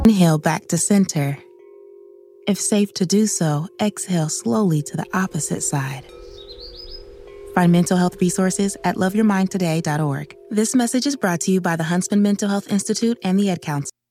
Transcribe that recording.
Inhale back to center. If safe to do so, exhale slowly to the opposite side. Find mental health resources at loveyourmindtoday.org. This message is brought to you by the Huntsman Mental Health Institute and the Ad Council.